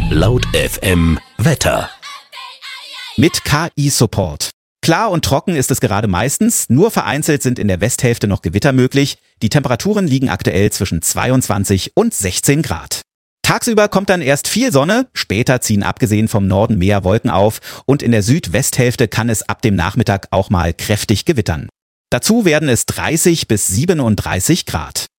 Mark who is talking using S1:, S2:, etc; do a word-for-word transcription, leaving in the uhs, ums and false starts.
S1: Laut F M Wetter.
S2: Mit K I-Support. Klar und trocken ist es gerade meistens, nur vereinzelt sind in der Westhälfte noch Gewitter möglich. Die Temperaturen liegen aktuell zwischen zweiundzwanzig und sechzehn Grad. Tagsüber kommt dann erst viel Sonne, später ziehen abgesehen vom Norden mehr Wolken auf und in der Südwesthälfte kann es ab dem Nachmittag auch mal kräftig gewittern. Dazu werden es dreißig bis siebenunddreißig Grad.